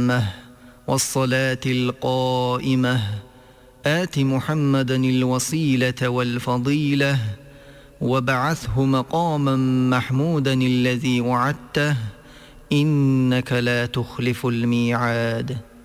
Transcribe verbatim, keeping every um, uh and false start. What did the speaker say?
التامة والصلاة القائمة آت محمدا الوسيلة والفضيلة وابعثه مقاما محمودا الذي وعدته إنك لا تخلف الميعاد.